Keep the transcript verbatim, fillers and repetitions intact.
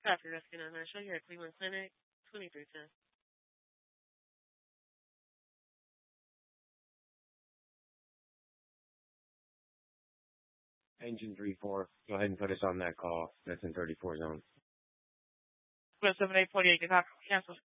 Doctor Rescue nine nine, show you at Cleveland Clinic, twenty-three ten. Engine three four, go ahead and put us on that call. That's in thirty-four zone. seven eight forty-eight, cancel.